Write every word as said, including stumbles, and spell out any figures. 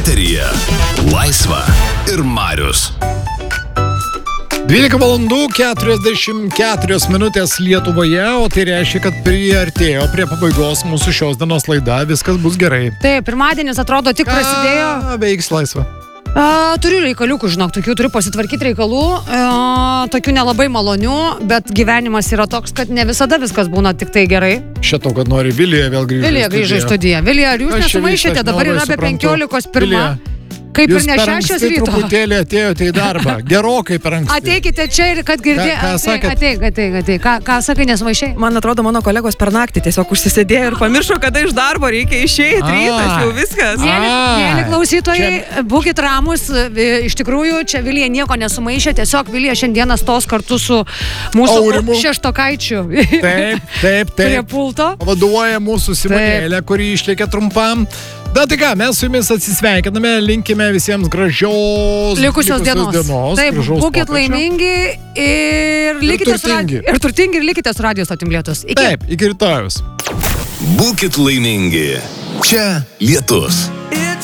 Eteryje Laisva ir Marius. dvylika valandų keturiasdešimt keturios minutės Lietuvoje, o tai reiškia, kad priartėjo prie pabaigos mūsų šios dienos laida, viskas bus gerai. Taip, pirmadienis atrodo tik prasidėjo. Ką veiks Laisva? A, turiu reikaliukų, žinok, tokių turiu pasitvarkyti reikalų, a, tokių nelabai malonių, bet gyvenimas yra toks, kad ne visada viskas būna tik tai gerai. Šitau, kad nori Vilija vėl grįžti. Vilija grįžo į studiją. Vilija, ar jūs nesumaišėte, dabar yra be penkiolikos pirma. Kaip ir ne šešios ryto. Jūs truputėlį atėjote į darbą. Gerokai per anksti. Ateikite čia ir kad girdė. Ką, ką sakėt? Ateik, ateik, ateik. Ką, ką sakai, nesumaišai? Man atrodo, mano kolegos per naktį tiesiog užsisėdėjo ir pamiršo, kada iš darbo reikia išeiti rytas, jau viskas. Mėly, mėly klausytojai, čia... būkit ramus. Iš tikrųjų, čia Vilija nieko nesumaišė. Tiesiog Vilija šiandieną stos kartu su mūsų Aurimu Šeštokaičiu. Taip, taip, taip. Prie pulto. Vaduoja mūsų Simonėlė, kuri išlėkė trumpam. Na tai ką, mes su jumis atsisveikiname, linkime visiems gražios likusios dienos. dienos Taip, būkit popiečio. laimingi ir likite ir su radiju. Ir turtingi ir likite su radijos stotim Lietus. Iki. Taip, iki rytojus. Būkit laimingi. Čia Lietus.